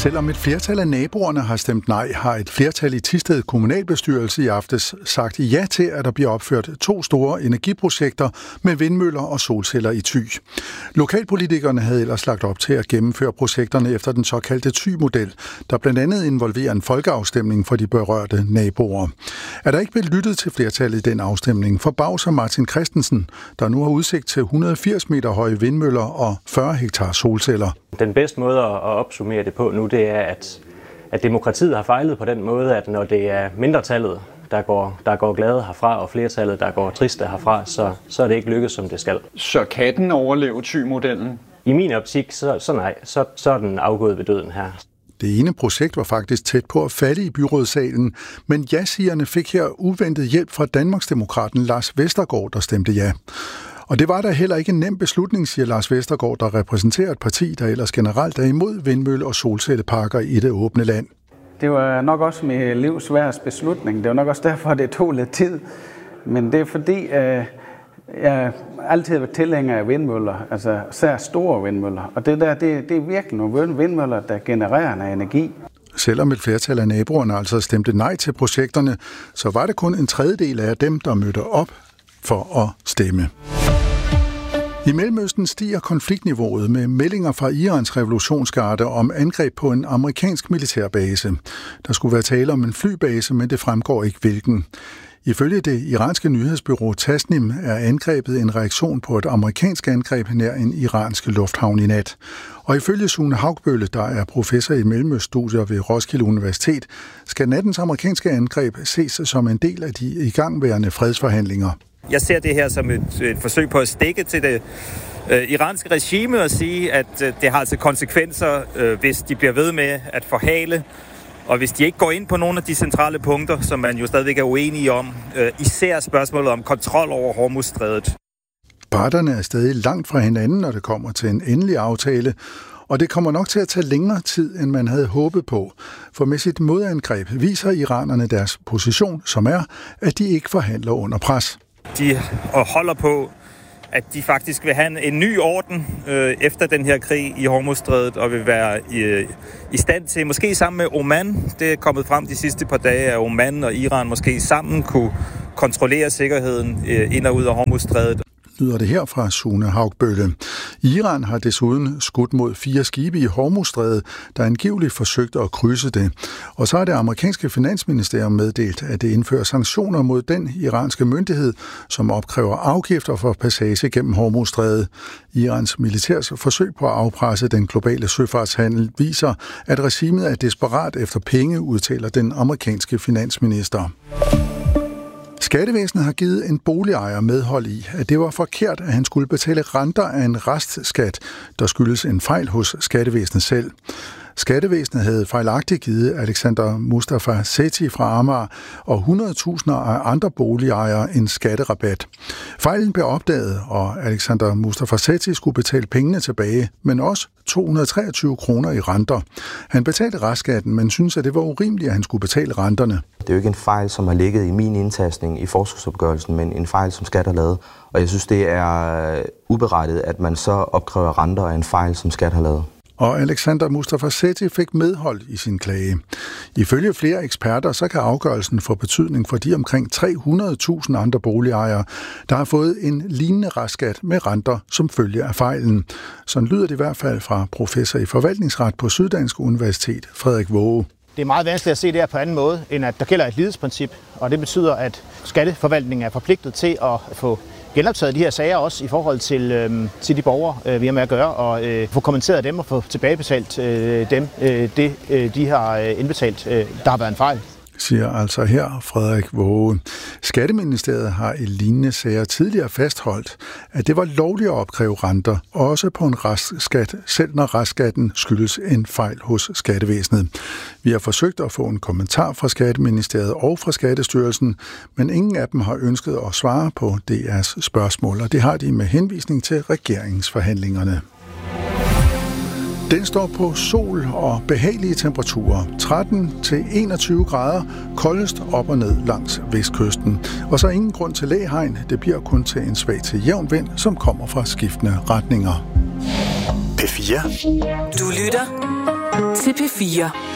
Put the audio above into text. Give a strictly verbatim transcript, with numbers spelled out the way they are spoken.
Selvom et flertal af naboerne har stemt nej, har et flertal i Thisted kommunalbestyrelse i aftes sagt ja til, at der bliver opført to store energiprojekter med vindmøller og solceller i Thy. Lokalpolitikerne havde ellers lagt op til at gennemføre projekterne efter den såkaldte Thy-model, der blandt andet involverer en folkeafstemning for de berørte naboer. Er der ikke blevet lyttet til flertallet i den afstemning, forbavser Martin Christensen, der nu har udsigt til et hundrede og firs meter høje vindmøller og fyrre hektar solceller. Den bedste måde at opsummere det på nu, det er, at, at demokratiet har fejlet på den måde, at når det er mindretallet, der går, der går glade herfra, og flertallet, der går triste herfra, så, så er det ikke lykkedes, som det skal. Så kan den overleve Thy-modellen? I min optik, så, så nej, så, så er den afgået ved døden her. Det ene projekt var faktisk tæt på at falde i byrådssalen, men ja-sigerne fik her uventet hjælp fra Danmarksdemokraten Lars Vestergaard, der stemte ja. Og det var da heller ikke en nem beslutning, siger Lars Vestergaard, der repræsenterer et parti, der ellers generelt er imod vindmølle- og solcelleparker i det åbne land. Det var nok også min livs sværeste beslutning. Det var nok også derfor, det tog lidt tid. Men det er fordi, øh, jeg altid har været tilhænger af vindmøller, altså særligt store vindmøller. Og det der, det, det er virkelig nogle vindmøller, der genererer noget energi. Selvom et flertal af naboerne altså stemte nej til projekterne, så var det kun en tredjedel af dem, der mødte op for at stemme. I Mellemøsten stiger konfliktniveauet med meldinger fra Irans revolutionsgarde om angreb på en amerikansk militærbase. Der skulle være tale om en flybase, men det fremgår ikke hvilken. Ifølge det iranske nyhedsbureau Tasnim er angrebet en reaktion på et amerikansk angreb nær en iransk lufthavn i nat. Og ifølge Sune Haugbølle, der er professor i mellemøststudier ved Roskilde Universitet, skal nattens amerikanske angreb ses som en del af de igangværende fredsforhandlinger. Jeg ser det her som et, et forsøg på at stikke til det øh, iranske regime og sige, at øh, det har altså konsekvenser, øh, hvis de bliver ved med at forhale, og hvis de ikke går ind på nogle af de centrale punkter, som man jo stadigvæk er uenige om, øh, især spørgsmålet om kontrol over Hormuzstrædet. Parterne er stadig langt fra hinanden, når det kommer til en endelig aftale, og det kommer nok til at tage længere tid, end man havde håbet på. For med sit modangreb viser iranerne deres position, som er, at de ikke forhandler under pres. De holder på, at de faktisk vil have en ny orden øh, efter den her krig i Hormuzstrædet, og vil være i, i stand til, måske sammen med Oman, det er kommet frem de sidste par dage, at Oman og Iran måske sammen kunne kontrollere sikkerheden øh, ind og ud af Hormuzstrædet. Lyder det her fra Sune Haugbølle. Iran har desuden skudt mod fire skibe i Hormuzstrædet, der angiveligt forsøgte at krydse det. Og så har det amerikanske finansministerium meddelt, at det indfører sanktioner mod den iranske myndighed, som opkræver afgifter for passage gennem Hormuzstrædet. Irans militærs forsøg på at afpresse den globale søfartshandel viser, at regimet er desperat efter penge, udtaler den amerikanske finansminister. Skattevæsenet har givet en boligejer medhold i, at det var forkert, at han skulle betale renter af en restskat, der skyldes en fejl hos skattevæsenet selv. Skattevæsenet havde fejlagtigt givet Alexander Mustafa Sethi fra Amager og hundredtusinder af andre boligejere en skatterabat. Fejlen blev opdaget, og Alexander Mustafa Sethi skulle betale pengene tilbage, men også to hundrede og treogtyve kroner i renter. Han betalte restskatten, men synes, at det var urimeligt, at han skulle betale renterne. Det er jo ikke en fejl, som har ligget i min indtastning i forskudsopgørelsen, men en fejl, som skat har lavet. Og jeg synes, det er uberettiget, at man så opkræver renter af en fejl, som skat har lavet. Og Alexander Mustafa Sethi fik medhold i sin klage. Ifølge flere eksperter, så kan afgørelsen få betydning for de omkring tre hundrede tusind andre boligejere, der har fået en lignende restskat med renter som følge af fejlen. Sådan lyder det i hvert fald fra professor i forvaltningsret på Syddansk Universitet, Frederik Våge. Det er meget vanskeligt at se det her på anden måde, end at der gælder et lighedsprincip, og det betyder, at skatteforvaltningen er forpligtet til at få genoptaget de her sager også i forhold til, øh, til de borgere, øh, vi har med at gøre, og øh, få kommenteret dem og få tilbagebetalt øh, dem, øh, det øh, de har øh, indbetalt, øh, der har været en fejl. Siger altså her Frederik Våge. Skatteministeriet har i lignende sager tidligere fastholdt, at det var lovligt at opkræve renter, også på en restskat, selv når restskatten skyldes en fejl hos skattevæsenet. Vi har forsøgt at få en kommentar fra Skatteministeriet og fra Skattestyrelsen, men ingen af dem har ønsket at svare på D R's spørgsmål, og det har de med henvisning til regeringsforhandlingerne. Den står på sol og behagelige temperaturer, tretten til enogtyve grader, koldest op og ned langs vestkysten. Og så ingen grund til læhegn, det bliver kun til en svag til jævn vind, som kommer fra skiftende retninger. P fire. Du lytter til P fire.